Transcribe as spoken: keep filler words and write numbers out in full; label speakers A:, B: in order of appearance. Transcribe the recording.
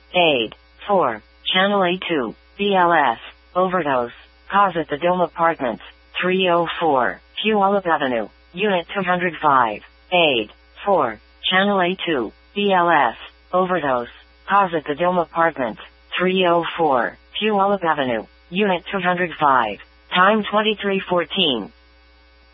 A: Aid. four. Channel A two, B L S, overdose, cause at the Dome Apartments, three oh four, Puyallup Avenue, Unit two hundred five. Aid. four. Channel A two, B L S, overdose, cause at the Dome Apartments, three oh four, Puyallup Avenue, Unit two hundred five. Time twenty-three fourteen.